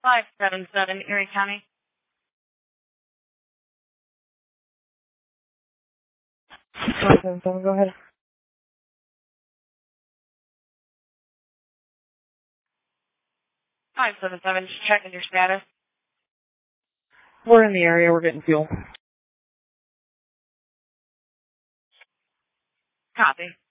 577 Erie County. 577, go ahead. Five seven seven. Just checking your status. We're in the area. We're getting fuel. Copy.